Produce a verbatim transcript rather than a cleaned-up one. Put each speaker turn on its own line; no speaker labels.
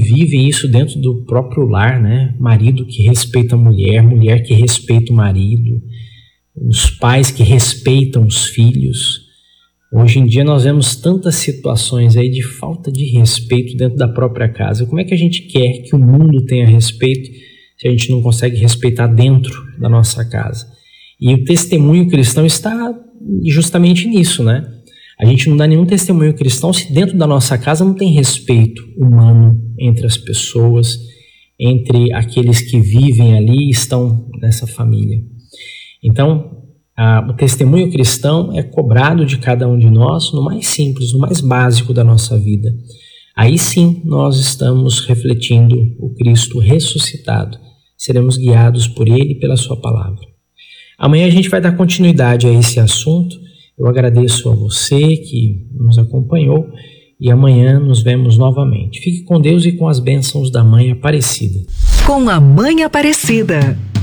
vivem isso dentro do próprio lar, né? Marido que respeita a mulher, mulher que respeita o marido, os pais que respeitam os filhos. Hoje em dia nós vemos tantas situações aí de falta de respeito dentro da própria casa. Como é que a gente quer que o mundo tenha respeito se a gente não consegue respeitar dentro da nossa casa? E o testemunho cristão está justamente nisso, né? A gente não dá nenhum testemunho cristão se dentro da nossa casa não tem respeito humano entre as pessoas, entre aqueles que vivem ali e estão nessa família. Então, a, o testemunho cristão é cobrado de cada um de nós no mais simples, no mais básico da nossa vida. Aí sim nós estamos refletindo o Cristo ressuscitado. Seremos guiados por Ele e pela Sua palavra. Amanhã a gente vai dar continuidade a esse assunto. Eu agradeço a você que nos acompanhou e amanhã nos vemos novamente. Fique com Deus e com as bênçãos da Mãe Aparecida.
Com a Mãe Aparecida.